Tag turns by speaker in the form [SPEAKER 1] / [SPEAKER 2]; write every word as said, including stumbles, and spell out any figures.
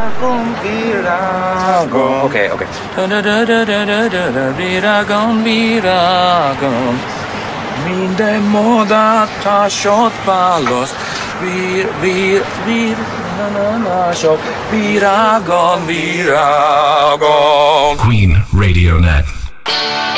[SPEAKER 1] Virágom, virágom. Oké, oké. Virágom, virágom. Minden modatásod választ. Vír, vír, vír, sok virágom, virágom.
[SPEAKER 2] Queen Radio Net.